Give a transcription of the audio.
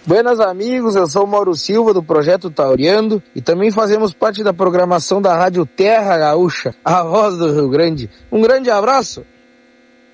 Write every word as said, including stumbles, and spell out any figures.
Buenas amigos, eu sou o Mauro Silva do Projeto Tauriando e também fazemos parte da programação da Rádio Terra Gaúcha, a voz do Rio Grande. Um grande abraço